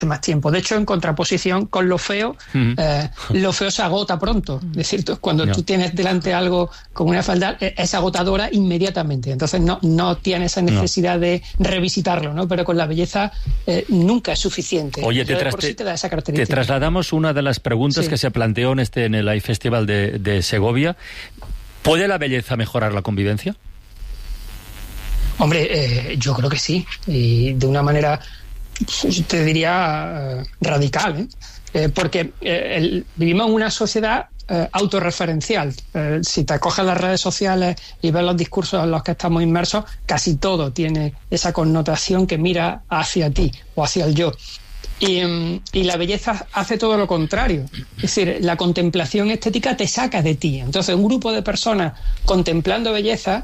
más tiempo. De hecho, en contraposición con lo feo se agota pronto. Es decir, cuando tú tienes delante algo con una falda, es agotadora inmediatamente. Entonces no tienes esa necesidad de revisitarlo, ¿no? Pero con la belleza nunca es suficiente. Oye, te da esa característica. Te trasladamos una de las preguntas que se planteó en el iFestival de Segovia. ¿Puede la belleza mejorar la convivencia? Hombre, yo creo que sí. Y de una manera, te diría, radical, porque vivimos en una sociedad autorreferencial. Si te coges las redes sociales y ves los discursos en los que estamos inmersos, casi todo tiene esa connotación que mira hacia ti o hacia el yo. Y la belleza hace todo lo contrario. Es decir, la contemplación estética te saca de ti. Entonces, un grupo de personas contemplando belleza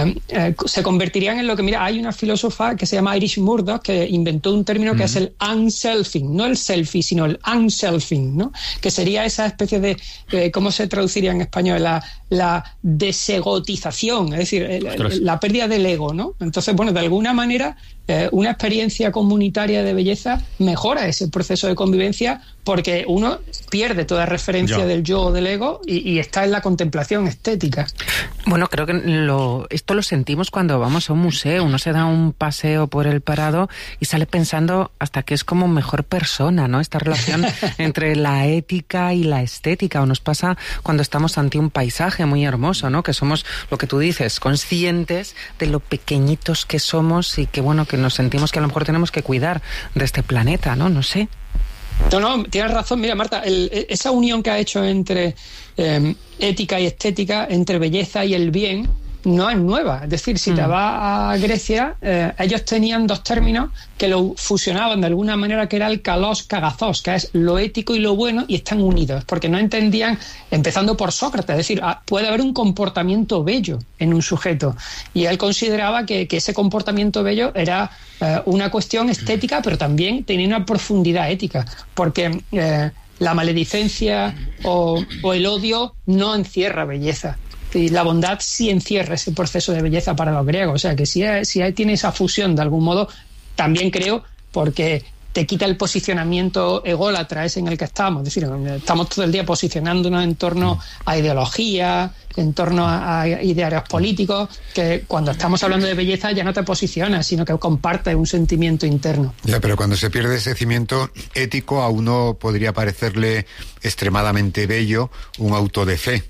se convertirían en lo que, mira, hay una filósofa que se llama Iris Murdoch que inventó un término que es el unselfing, no el selfie, sino el unselfing, ¿no? Que sería esa especie de, ¿cómo se traduciría en español? La desegotización, es decir, la pérdida del ego, ¿no? Entonces, bueno, de alguna manera, una experiencia comunitaria de belleza mejora ese proceso de convivencia porque uno pierde toda referencia del yo o del ego y está en la contemplación estética. Bueno, creo que esto lo sentimos cuando vamos a un museo. Uno se da un paseo por el Prado y sale pensando hasta que es como mejor persona, ¿no? Esta relación entre la ética y la estética. O nos pasa cuando estamos ante un paisaje muy hermoso, ¿no? Que somos, lo que tú dices, conscientes de lo pequeñitos que somos y que, bueno, que nos sentimos que a lo mejor tenemos que cuidar de este planeta, ¿no? No sé. No, tienes razón. Mira, Marta, esa unión que ha hecho entre ética y estética, entre belleza y el bien, no es nueva. Es decir, si te vas a Grecia, ellos tenían dos términos que lo fusionaban de alguna manera, que era el kalos kagazos, que es lo ético y lo bueno, y están unidos, porque no entendían, empezando por Sócrates, es decir, puede haber un comportamiento bello en un sujeto, y él consideraba que ese comportamiento bello era una cuestión estética, pero también tenía una profundidad ética, porque la maledicencia o el odio no encierra belleza. Y la bondad sí encierra ese proceso de belleza para los griegos. O sea, que si tiene esa fusión de algún modo, también creo, porque te quita el posicionamiento ególatra ese en el que estamos. Es decir, estamos todo el día posicionándonos en torno a ideología, en torno a idearios políticos, que cuando estamos hablando de belleza ya no te posicionas, sino que compartes un sentimiento interno. Ya, pero cuando se pierde ese cimiento ético, a uno podría parecerle extremadamente bello un auto de fe.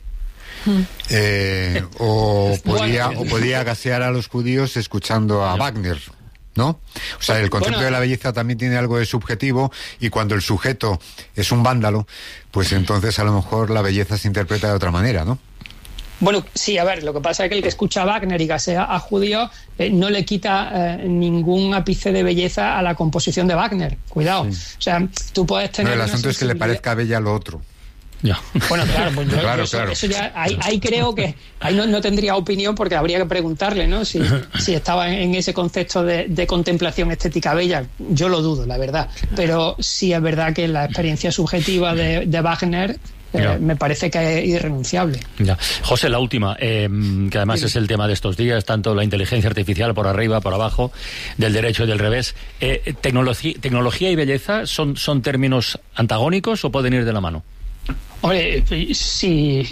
O podía gasear a los judíos escuchando a Wagner, ¿no? O sea, el concepto de la belleza también tiene algo de subjetivo, y cuando el sujeto es un vándalo, pues entonces a lo mejor la belleza se interpreta de otra manera, ¿no? Bueno, sí, a ver, lo que pasa es que el que escucha a Wagner y gasea a judíos no le quita ningún ápice de belleza a la composición de Wagner. Cuidado. Sí. O sea, tú puedes tener... Pero el asunto es que le parezca bella lo otro. Ya. Bueno, claro, pues claro. Eso ya, ahí creo que ahí no tendría opinión, porque habría que preguntarle, ¿no? Si estaba en ese concepto de contemplación estética bella. Yo lo dudo, la verdad. Pero sí es verdad que la experiencia subjetiva de Wagner me parece que es irrenunciable. Ya. José, la última, que además es el tema de estos días, tanto la inteligencia artificial por arriba, por abajo, del derecho y del revés. ¿Tecnología y belleza son términos antagónicos o pueden ir de la mano? Hombre, sí,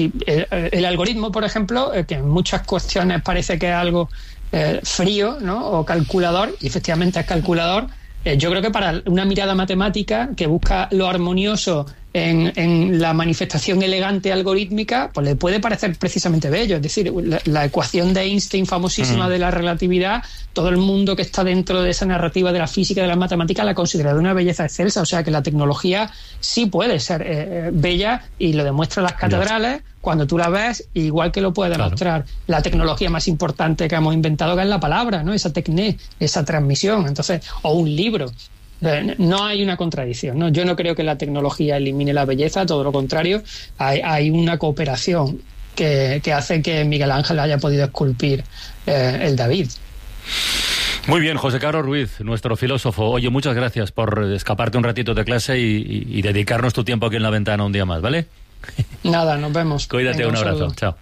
el algoritmo, por ejemplo, que en muchas cuestiones parece que es algo frío, ¿no? O calculador, y efectivamente es calculador. Yo creo que para una mirada matemática que busca lo armonioso en la manifestación elegante algorítmica, pues le puede parecer precisamente bello. Es decir, la ecuación de Einstein famosísima de la relatividad, todo el mundo que está dentro de esa narrativa de la física y de la matemática la considera de una belleza excelsa. O sea que la tecnología sí puede ser bella, y lo demuestran las catedrales cuando tú la ves, igual que lo puede demostrar la tecnología más importante que hemos inventado, que es la palabra, ¿no? Esa tecné, esa transmisión. Entonces, o un libro. No hay una contradicción, ¿no? Yo no creo que la tecnología elimine la belleza, todo lo contrario. Hay una cooperación que hace que Miguel Ángel haya podido esculpir el David. Muy bien, José Caro Ruiz, nuestro filósofo. Oye, muchas gracias por escaparte un ratito de clase y dedicarnos tu tiempo aquí en La Ventana un día más, ¿vale? Nada, nos vemos. Cuídate. Venga, un abrazo. Chao.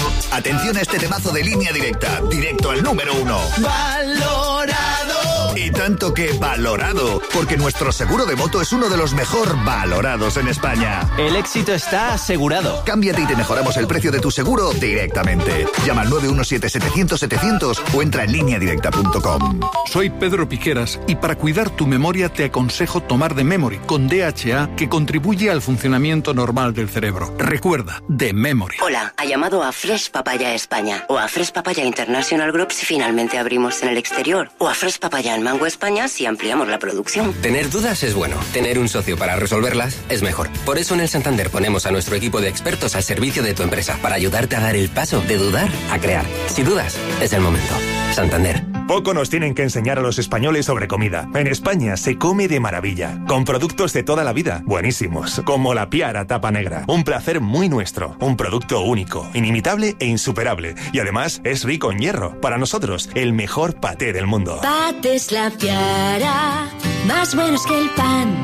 Atención a este temazo de Línea Directa, directo al número 1. Valorado. Y Y tanto que valorado, porque nuestro seguro de moto es uno de los mejor valorados en España. El éxito está asegurado. Cámbiate y te mejoramos el precio de tu seguro directamente. Llama al 917-700-700 o entra en lineadirecta.com. Soy Pedro Piqueras y para cuidar tu memoria te aconsejo tomar The Memory con DHA, que contribuye al funcionamiento normal del cerebro. Recuerda, The Memory. Hola, ha llamado a Fresh Papaya España o a Fresh Papaya International Group si finalmente abrimos en el exterior, o a Fresh Papaya en Mango España si ampliamos la producción. Tener dudas es bueno, tener un socio para resolverlas es mejor. Por eso en el Santander ponemos a nuestro equipo de expertos al servicio de tu empresa para ayudarte a dar el paso de dudar a crear. Si dudas, es el momento. Santander. Poco nos tienen que enseñar a los españoles sobre comida. En España se come de maravilla, con productos de toda la vida, buenísimos, como la Piara Tapa Negra. Un placer muy nuestro, un producto único, inimitable e insuperable. Y además es rico en hierro. Para nosotros, el mejor paté del mundo. Patés La Piara, más buenos que el pan.